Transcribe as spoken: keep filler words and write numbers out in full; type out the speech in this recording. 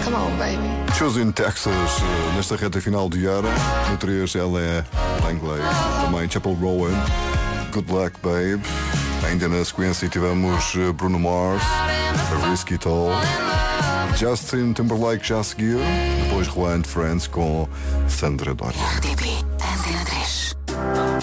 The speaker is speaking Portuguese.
Come on, baby. Choosing Texas, eh, nesta reta final de ano. No três, ela é Langley. Também Chapel Rowan. Good Luck, Babe. Ainda na sequência tivemos eh, Bruno Mars, A Risky Toll. Justin Timberlake já seguiu. Depois Juan Friends com Sandra Doria. R T P